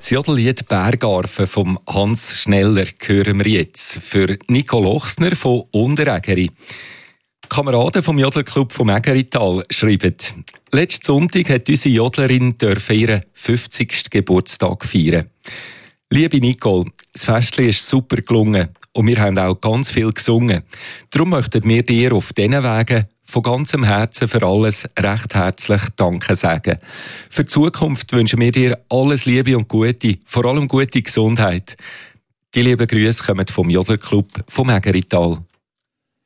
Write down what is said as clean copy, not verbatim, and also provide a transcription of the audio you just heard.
Das Jodellied «Bergarfen» von Hans Schneller hören wir jetzt für Nico Lochsner von Unterägeri. Kameraden vom Jodlerclub vom Ägerital schreiben: Letzten Sonntag hat unsere Jodlerin ihren 50. Geburtstag feiern. Liebe Nicole, das Festchen ist super gelungen und wir haben auch ganz viel gesungen. Darum möchten wir dir auf diesen Wegen von ganzem Herzen für alles recht herzlich Danke sagen. Für die Zukunft wünschen wir dir alles Liebe und Gute, vor allem gute Gesundheit. Die lieben Grüße kommen vom Jodlerclub vom Ägerital.